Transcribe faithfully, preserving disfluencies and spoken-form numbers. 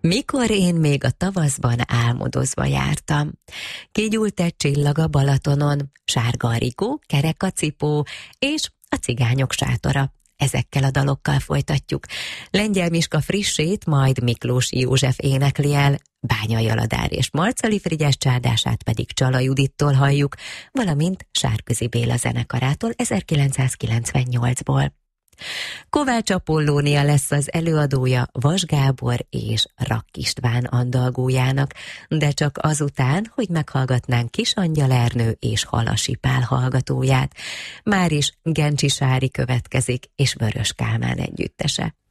Mikor én még a tavaszban álmodozva jártam. Kigyúlt egy csillag a Balatonon, sárga a rikó, kerek a cipó, és a cigányok sátora. Ezekkel a dalokkal folytatjuk. Lengyel Miska frissét, majd Miklósi József énekli el, Bányai Aladár és Marcali Frigyes csárdását pedig Csala Judittól halljuk, valamint Sárközi Béla zenekarától ezerkilencszázkilencvennyolcból. Kovács Apollónia lesz az előadója Vas Gábor és Rakk István andalgójának, de csak azután, hogy meghallgatnánk Kis Angyal Ernő és Halasi Pál hallgatóját. Máris Gencsi Sári következik, és Vörös Kálmán együttese.